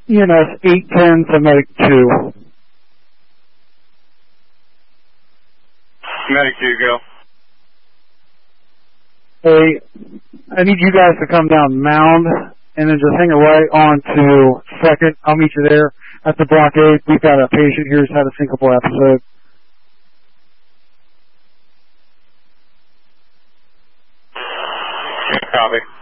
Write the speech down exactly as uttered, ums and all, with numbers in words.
E N S eight ten to Medic two. Medic two, go. Hey, I need you guys to come down Mound and then just hang a right on to second. I'll meet you there at the blockade. We've got a patient here who's had a syncopal episode. Copy.